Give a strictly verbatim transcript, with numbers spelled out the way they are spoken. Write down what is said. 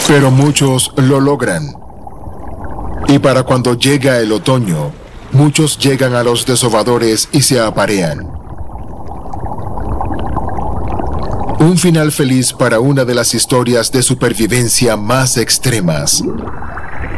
Pero muchos lo logran. Y para cuando llega el otoño, muchos llegan a los desovadores y se aparean. Un final feliz para una de las historias de supervivencia más extremas